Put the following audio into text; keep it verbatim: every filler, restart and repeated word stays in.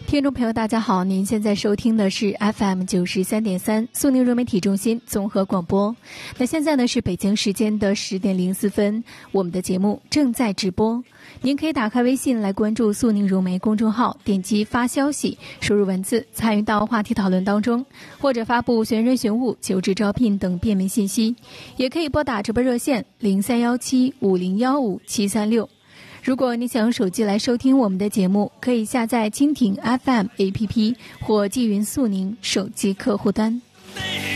听众朋友大家好，您现在收听的是 F M 九十三点三苏宁融媒体中心综合广播。那现在呢是北京时间的十点零四分，我们的节目正在直播。您可以打开微信来关注苏宁融媒公众号，点击发消息，输入文字参与到话题讨论当中，或者发布寻人寻物、求职招聘等便民信息。也可以拨打直播热线零三幺七五零幺五七三六。如果你想用手机来收听我们的节目，可以下载蜻蜓 F M A P P 或纪云苏宁手机客户端。